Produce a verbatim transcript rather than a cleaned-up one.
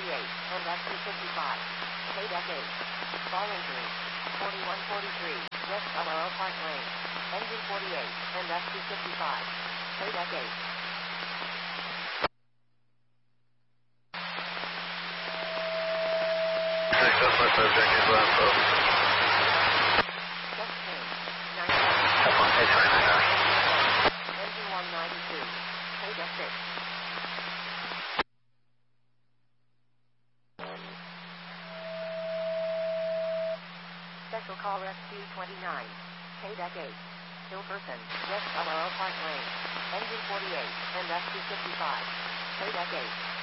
forty-eight, and S P fifty-five. K-Deck eight. Ball injury. forty-one forty-three, West Balboa Park Lane. Engine forty-eight, and S P fifty-five. K-Deck eight. Engine one ninety-two. K-Deck six. Special call rescue twenty-nine. K-Deck eight. Still person, West Balboa Park Lane. Engine forty-eight, and S P fifty-five. K-Deck eight.